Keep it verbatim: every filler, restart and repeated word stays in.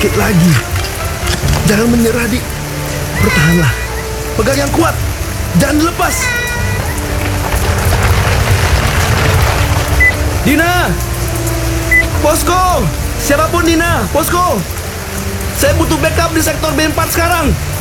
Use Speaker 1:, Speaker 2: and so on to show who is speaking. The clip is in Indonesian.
Speaker 1: sedikit lagi. Jangan menyerah, Dik. Bertahanlah. Pegang yang kuat. Jangan dilepas. Dina! Posko! Siapapun Dina, posko! Saya butuh backup di sektor B empat sekarang.